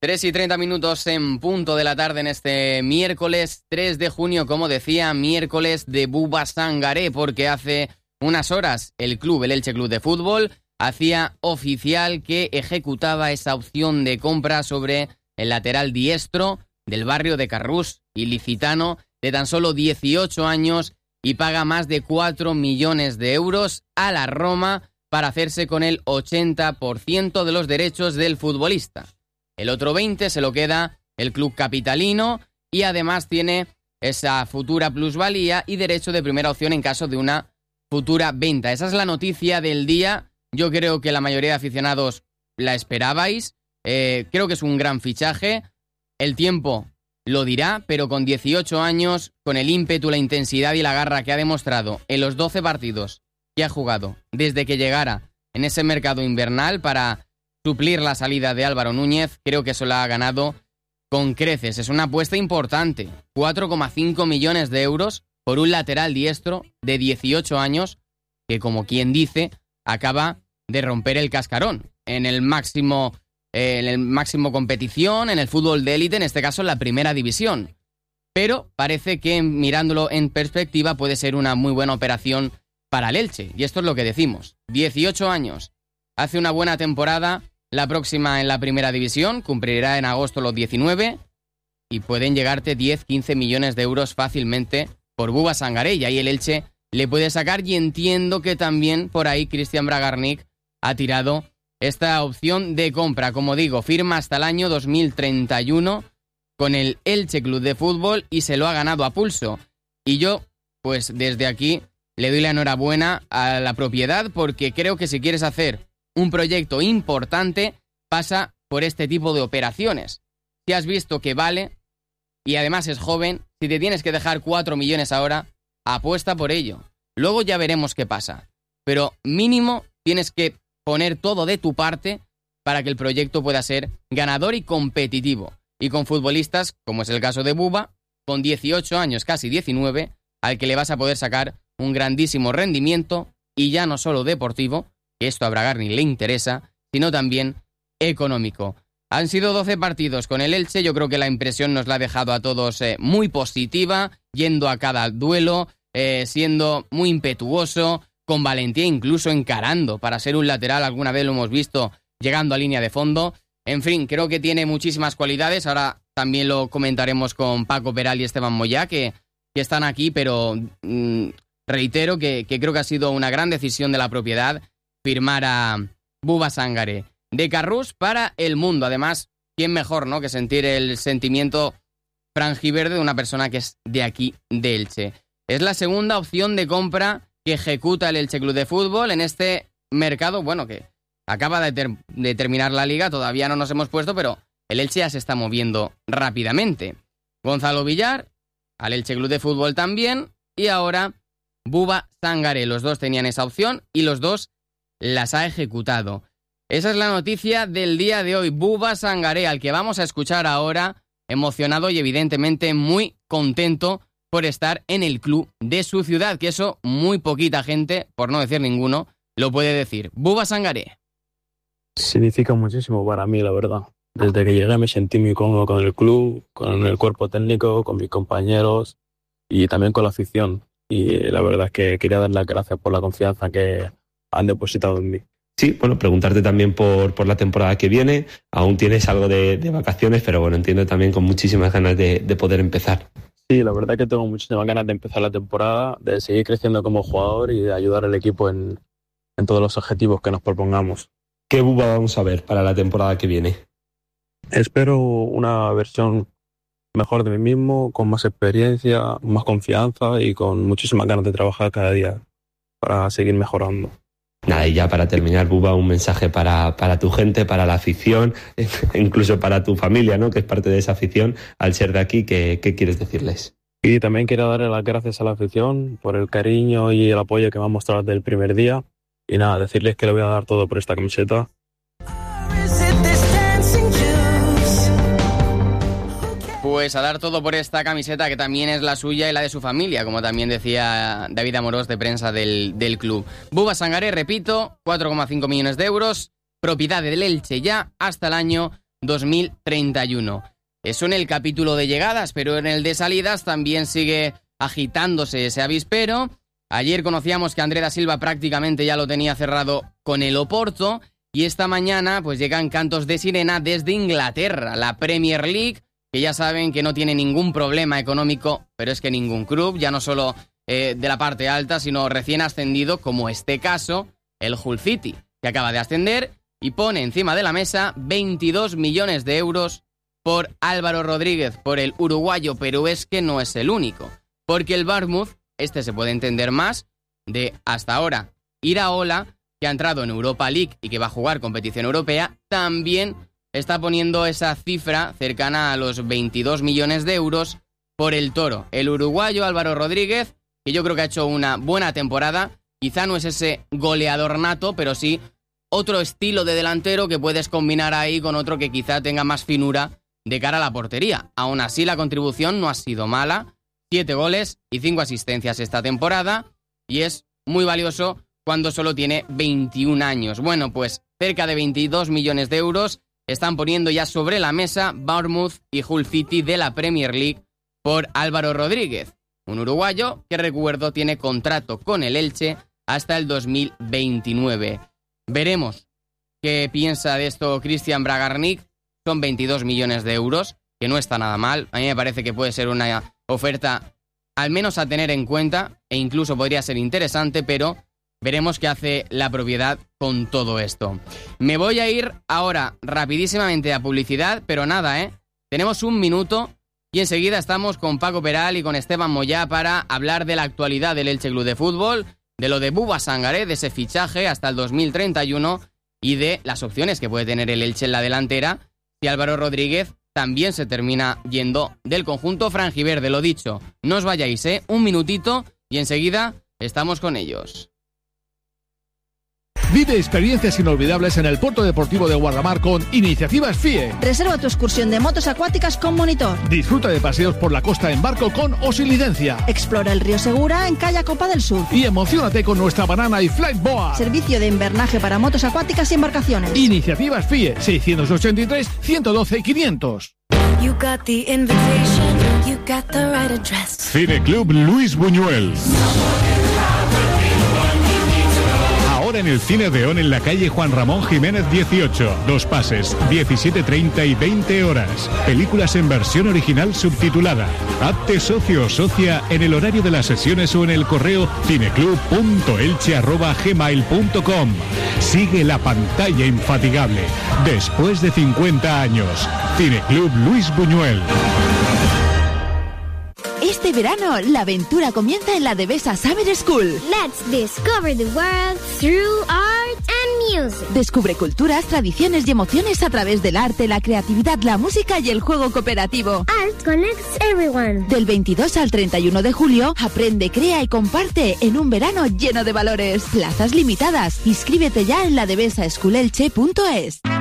3:30 en punto de la tarde en este miércoles 3 de junio, como decía, miércoles de Buba Sangaré, porque hace unas horas el Elche Club de Fútbol hacía oficial que ejecutaba esa opción de compra sobre el lateral diestro del barrio de Carrús, ilicitano, de tan solo 18 años, y paga más de 4 millones de euros a la Roma para hacerse con el 80% de los derechos del futbolista. El otro 20% se lo queda el club capitalino y además tiene esa futura plusvalía y derecho de primera opción en caso de una futura venta. Esa es la noticia del día. Yo creo que la mayoría de aficionados la esperabais. Creo que es un gran fichaje. El tiempo lo dirá, pero con 18 años, con el ímpetu, la intensidad y la garra que ha demostrado en los 12 partidos que ha jugado desde que llegara en ese mercado invernal para suplir la salida de Álvaro Núñez, creo que eso lo ha ganado con creces. Es una apuesta importante. 4,5 millones de euros por un lateral diestro de 18 años que, como quien dice, acaba de romper el cascarón en el máximo competición, en el fútbol de élite, en este caso en la primera división. Pero parece que, mirándolo en perspectiva, puede ser una muy buena operación para el Elche. Y esto es lo que decimos. 18 años. Hace una buena temporada. La próxima en la primera división, cumplirá en agosto los 19 y pueden llegarte 10-15 millones de euros fácilmente por Buba Sangaré, y ahí el Elche le puede sacar, y entiendo que también por ahí Cristian Bragarnik ha tirado esta opción de compra. Como digo, firma hasta el año 2031 con el Elche Club de Fútbol y se lo ha ganado a pulso. Y yo, pues desde aquí, le doy la enhorabuena a la propiedad, porque creo que si quieres hacer un proyecto importante, pasa por este tipo de operaciones. Si has visto que vale y además es joven, si te tienes que dejar 4 millones ahora, apuesta por ello. Luego ya veremos qué pasa. Pero mínimo tienes que poner todo de tu parte para que el proyecto pueda ser ganador y competitivo. Y con futbolistas, como es el caso de Buba, con 18 años, casi 19, al que le vas a poder sacar un grandísimo rendimiento, y ya no solo deportivo, que esto a Bragarnik le interesa, sino también económico. Han sido 12 partidos con el Elche. Yo creo que la impresión nos la ha dejado a todos muy positiva, yendo a cada duelo, siendo muy impetuoso, con valentía, incluso encarando para ser un lateral. Alguna vez lo hemos visto llegando a línea de fondo. En fin, creo que tiene muchísimas cualidades. Ahora también lo comentaremos con Paco Peral y Esteban Moyá, que están aquí, pero reitero que creo que ha sido una gran decisión de la propiedad firmar a Buba Sangaré. De Carrús para el mundo. Además, ¿quién mejor, no, que sentir el sentimiento franjiverde de una persona que es de aquí, de Elche? Es la segunda opción de compra que ejecuta el Elche Club de Fútbol en este mercado, bueno, que acaba de terminar la liga, todavía no nos hemos puesto, pero el Elche ya se está moviendo rápidamente. Gonzalo Villar, al Elche Club de Fútbol también, y ahora Buba Sangaré. Los dos tenían esa opción y los dos las ha ejecutado. Esa es la noticia del día de hoy. Buba Sangaré, al que vamos a escuchar ahora, emocionado y evidentemente muy contento por estar en el club de su ciudad, que eso muy poquita gente, por no decir ninguno, lo puede decir. Buba Sangaré. Significa muchísimo para mí, la verdad. Desde que llegué me sentí muy cómodo con el club, con el cuerpo técnico, con mis compañeros y también con la afición. Y la verdad es que quería dar las gracias por la confianza que han depositado en mí. Sí, bueno, preguntarte también por la temporada que viene. Aún tienes algo de vacaciones, pero bueno, entiendo también con muchísimas ganas de poder empezar. Sí, la verdad es que tengo muchísimas ganas de empezar la temporada, de seguir creciendo como jugador y de ayudar al equipo en todos los objetivos que nos propongamos. ¿Qué Buba vamos a ver para la temporada que viene? Espero una versión mejor de mí mismo, con más experiencia, más confianza y con muchísimas ganas de trabajar cada día para seguir mejorando. Nada, y ya para terminar, Buba, un mensaje para tu gente, para la afición, incluso para tu familia, ¿no?, que es parte de esa afición, al ser de aquí. ¿Qué quieres decirles? Y también quiero darle las gracias a la afición por el cariño y el apoyo que me han mostrado desde el primer día. Y nada, decirles que le voy a dar todo por esta camiseta. Pues a dar todo por esta camiseta, que también es la suya y la de su familia, como también decía David Amorós, de prensa del club. Buba Sangaré, repito, 4,5 millones de euros, propiedad del Elche ya hasta el año 2031. Eso en el capítulo de llegadas, pero en el de salidas también sigue agitándose ese avispero. Ayer conocíamos que André da Silva prácticamente ya lo tenía cerrado con el Oporto, y esta mañana pues llegan cantos de sirena desde Inglaterra, la Premier League, que ya saben que no tiene ningún problema económico, pero es que ningún club, ya no solo de la parte alta, sino recién ascendido, como este caso, el Hull City, que acaba de ascender y pone encima de la mesa 22 millones de euros por Álvaro Rodríguez, por el uruguayo, pero es que no es el único, porque el Bournemouth, este se puede entender más, de hasta ahora Iraola, que ha entrado en Europa League y que va a jugar competición europea, también está poniendo esa cifra cercana a los 22 millones de euros por el Toro. El uruguayo Álvaro Rodríguez, que yo creo que ha hecho una buena temporada, quizá no es ese goleador nato, pero sí otro estilo de delantero que puedes combinar ahí con otro que quizá tenga más finura de cara a la portería. Aún así, la contribución no ha sido mala, 7 goles y 5 asistencias esta temporada, y es muy valioso cuando solo tiene 21 años. Bueno, pues cerca de 22 millones de euros están poniendo ya sobre la mesa Bournemouth y Hull City de la Premier League por Álvaro Rodríguez, un uruguayo que, recuerdo, tiene contrato con el Elche hasta el 2029. Veremos qué piensa de esto Christian Bragarnik. Son 22 millones de euros, que no está nada mal. A mí me parece que puede ser una oferta al menos a tener en cuenta, e incluso podría ser interesante, pero veremos qué hace la propiedad con todo esto. Me voy a ir ahora rapidísimamente a publicidad, pero nada, tenemos un minuto y enseguida estamos con Paco Peral y con Esteban Moyá para hablar de la actualidad del Elche Club de Fútbol, de lo de Bouba Sangaré, de ese fichaje hasta el 2031 y de las opciones que puede tener el Elche en la delantera si Álvaro Rodríguez también se termina yendo del conjunto franjiverde. Lo dicho, no os vayáis, un minutito y enseguida estamos con ellos. Vive experiencias inolvidables en el Puerto Deportivo de Guardamar con Iniciativas FIE. Reserva tu excursión de motos acuáticas con monitor. Disfruta de paseos por la costa en barco con o sin licencia. Explora el río Segura en Calla Copa del Sur. Y emociónate con nuestra banana y flight boa. Servicio de invernaje para motos acuáticas y embarcaciones. Iniciativas FIE 683 112 500. You got the invitation, you got the right address. Cine Club Luis Buñuel. Ahora en el Cine Odeón en la calle Juan Ramón Jiménez 18. 2 pases, 17:30 y 20 horas. Películas en versión original subtitulada. Hazte socio o socia en el horario de las sesiones o en el correo cineclub.elche@gmail.com. Sigue la pantalla infatigable. Después de 50 años. Cine Club Luis Buñuel. Este verano, la aventura comienza en la Devesa Summer School. Let's discover the world through art and music. Descubre culturas, tradiciones y emociones a través del arte, la creatividad, la música y el juego cooperativo. Art connects everyone. Del 22 al 31 de julio, aprende, crea y comparte en un verano lleno de valores. Plazas limitadas. Inscríbete ya en la devesaschoolelche.es.